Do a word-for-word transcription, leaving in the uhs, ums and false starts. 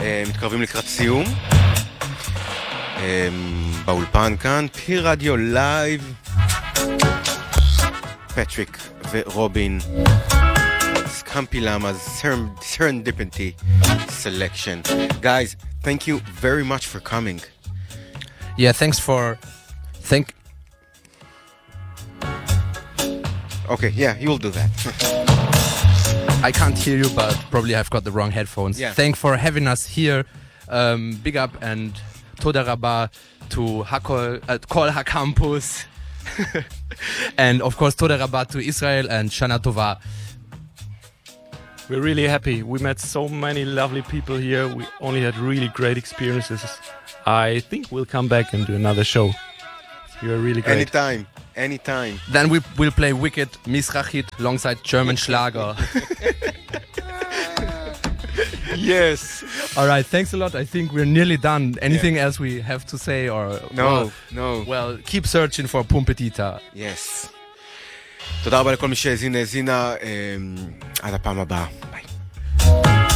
מתקרבים לקראת סיום. באולפן כאן, פי רדיו לייב. פטריק ורובין. Scampy Lama's Serendipity selection. Guys, thank you very much for coming. Yeah, thanks for... Thank... Okay, yeah, you'll do that. I can't hear you, but probably I've got the wrong headphones. Yeah. Thanks for having us here. Um, big up and Toda Rabah to Hakol, uh, Kol HaCampus. And of course Toda Rabah to Israel and Shana Tova. We're really happy. We met so many lovely people here. We only had really great experiences. I think we'll come back and do another show. You're really great. Anytime, anytime. Then we will play Wicked Mizrachit alongside German Schlager. Yes. All right, thanks a lot. I think we're nearly done. Anything yeah. else we have to say or no, well, no. Well, keep searching for Pumpetita. Yes. תודה רבה לכל מי שהאזין, האזינה. עד הפעם הבאה.